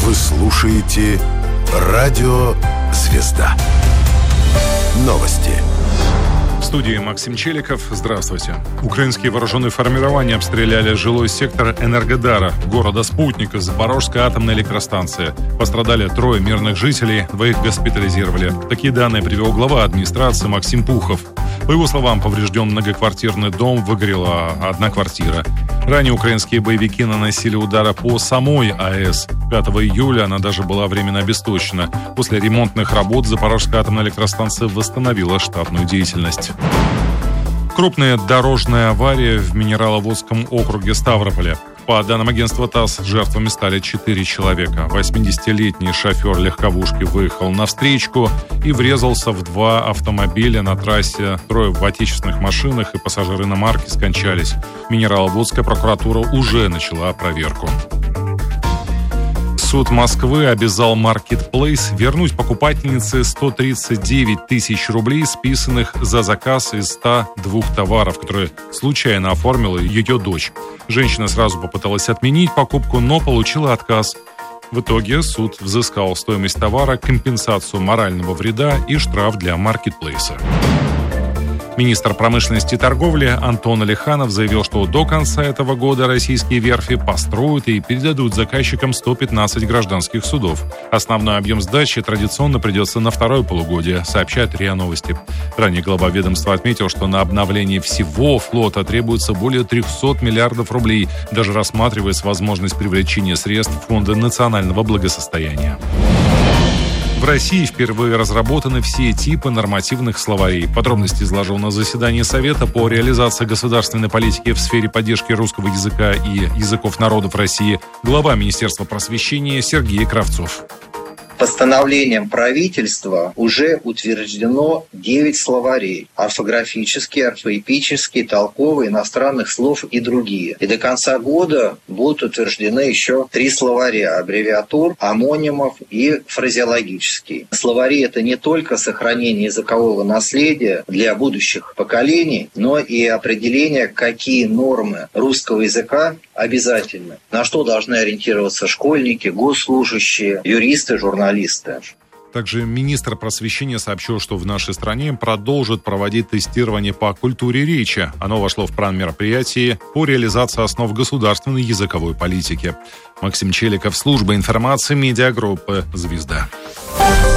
Вы слушаете Радио «Звезда». Новости. В студии Максим Челиков. Здравствуйте. Украинские вооруженные формирования обстреляли жилой сектор Энергодара, города-спутника, Запорожской атомной электростанции. Пострадали 3 мирных жителей, 2 госпитализировали. Такие данные привел глава администрации Максим Пухов. По его словам, поврежден многоквартирный дом, выгорела 1 квартира. Ранее украинские боевики наносили удары по самой АЭС. 5 июля она даже была временно обесточена. После ремонтных работ Запорожская атомная электростанция восстановила штатную деятельность. Крупная дорожная авария в Минераловодском округе Ставрополя. По данным агентства ТАСС, жертвами стали 4 человека. 80-летний шофер легковушки выехал на встречку и врезался в 2 автомобиля на трассе. 3 в отечественных машинах и пассажиры иномарки скончались. Минераловодская прокуратура уже начала проверку. Суд Москвы обязал Marketplace вернуть покупательнице 139 тысяч рублей, списанных за заказ из 102 товаров, которые случайно оформила ее дочь. Женщина сразу попыталась отменить покупку, но получила отказ. В итоге суд взыскал стоимость товара, компенсацию морального вреда и штраф для Marketplace. Министр промышленности и торговли Антон Алиханов заявил, что до конца этого года российские верфи построят и передадут заказчикам 115 гражданских судов. Основной объем сдачи традиционно придется на второе полугодие, сообщает РИА Новости. Ранее глава ведомства отметил, что на обновление всего флота требуется более 300 миллиардов рублей, даже рассматривается возможность привлечения средств Фонда национального благосостояния. В России впервые разработаны все типы нормативных словарей. Подробности изложил на заседании Совета по реализации государственной политики в сфере поддержки русского языка и языков народов России глава Министерства просвещения Сергей Кравцов. Постановлением правительства уже утверждено 9 словарей: орфографический, орфоэпический, толковый, иностранных слов и другие. И до конца года будут утверждены еще 3 словаря: аббревиатур, омонимов и фразеологический. Словари — это не только сохранение языкового наследия для будущих поколений, но и определение, какие нормы русского языка обязательны, на что должны ориентироваться школьники, госслужащие, юристы, журналисты. Также министр просвещения сообщил, что в нашей стране продолжат проводить тестирование по культуре речи. Оно вошло в план мероприятий по реализации основ государственной языковой политики. Максим Челиков, служба информации, медиагруппы «Звезда».